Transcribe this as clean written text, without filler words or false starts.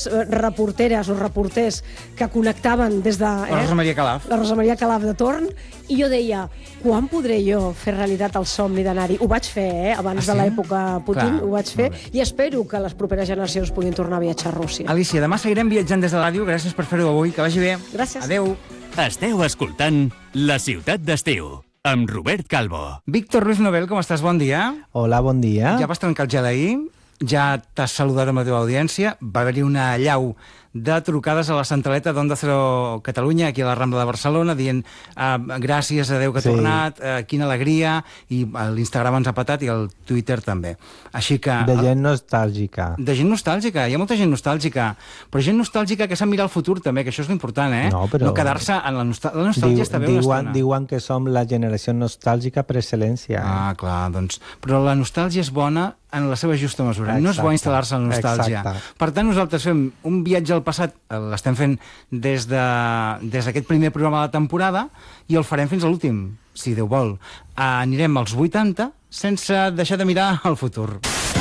dues reporteres o reporters que connectaven des de... La Rosa Maria Calaf. La Rosa Maria Calaf de torn, i jo deia, quan podré jo fer realitat el somni d'anar-hi? Ho vaig fer, abans de l'època Putin, ho vaig fer, i espero que les properes generacions puguin tornar a viatjar a Rússia. Alicia, demà seguirem viatjant des de la ràdio. Gràcies per fer-ho avui. Que vagi bé. Gràcies. Adéu. Esteu escoltant La Ciutat d'Estiu, amb Robert Calvo. Víctor Ruiz Nobel, com estàs? Bon dia. Hola, bon dia. Ja vas trencar el gel ahir, ja t'has saludat amb la teva audiència, va haver-hi una allau de trucades a la centraleta d'Onda Cero Catalunya, aquí a la Rambla de Barcelona, dient gràcies, adéu que ha tornat, quina alegria, i l'Instagram ens ha patat i el Twitter també. Així que... De gent nostàlgica. De gent nostàlgica, hi ha molta gent nostàlgica, però gent nostàlgica que sap mirar el futur també, que això és l'important, eh? No quedar-se en la nostàlgia. La nostàlgia està bé una estona. Diuen que som la generació nostàlgica per excel·lència. Ah, clar, doncs... Però la nostàlgia és bona en la seva justa mesura. No és bo instal·lar-se en la nostàlgia. Per tant, nosaltres fem un viatge al passat, l'estem fent des d'aquest primer programa de la temporada, i el farem fins a l'últim, si Déu vol. Anirem als 80 sense deixar de mirar el futur.